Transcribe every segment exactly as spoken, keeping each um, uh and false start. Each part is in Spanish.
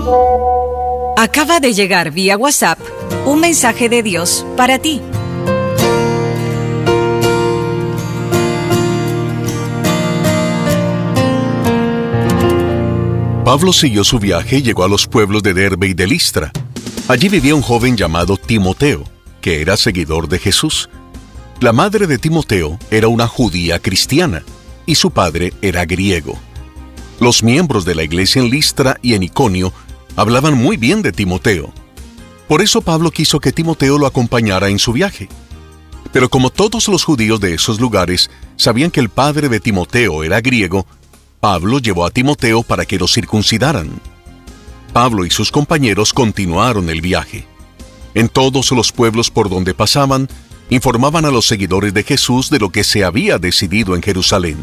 Acaba de llegar vía WhatsApp un mensaje de Dios para ti. Pablo siguió su viaje y llegó a los pueblos de Derbe y de Listra. Allí vivía un joven llamado Timoteo, que era seguidor de Jesús. La madre de Timoteo era una judía cristiana, y su padre era griego. Los miembros de la iglesia en Listra y en Iconio hablaban muy bien de Timoteo. Por eso Pablo quiso que Timoteo lo acompañara en su viaje. Pero como todos los judíos de esos lugares sabían que el padre de Timoteo era griego, Pablo llevó a Timoteo para que lo circuncidaran. Pablo y sus compañeros continuaron el viaje. En todos los pueblos por donde pasaban, informaban a los seguidores de Jesús de lo que se había decidido en Jerusalén.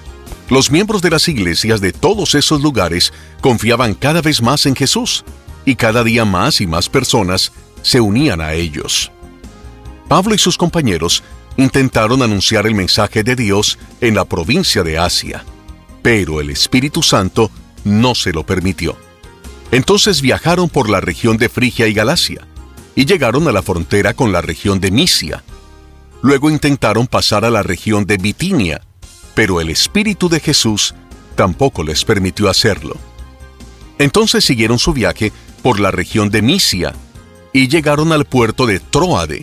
Los miembros de las iglesias de todos esos lugares confiaban cada vez más en Jesús, y cada día más y más personas se unían a ellos. Pablo y sus compañeros intentaron anunciar el mensaje de Dios en la provincia de Asia, pero el Espíritu Santo no se lo permitió. Entonces viajaron por la región de Frigia y Galacia, y llegaron a la frontera con la región de Misia. Luego intentaron pasar a la región de Bitinia, pero el Espíritu de Jesús tampoco les permitió hacerlo. Entonces siguieron su viaje por la región de Misia, y llegaron al puerto de Tróade.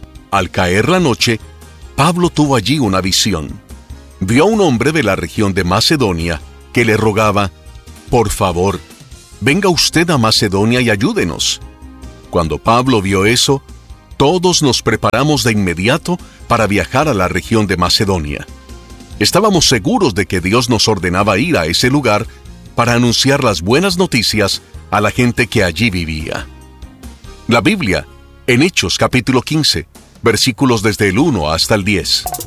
Al caer la noche, Pablo tuvo allí una visión. Vio a un hombre de la región de Macedonia que le rogaba: «Por favor, venga usted a Macedonia y ayúdenos». Cuando Pablo vio eso, todos nos preparamos de inmediato para viajar a la región de Macedonia. Estábamos seguros de que Dios nos ordenaba ir a ese lugar para anunciar las buenas noticias a la gente que allí vivía. La Biblia, en Hechos capítulo quince, versículos desde el uno hasta el diez.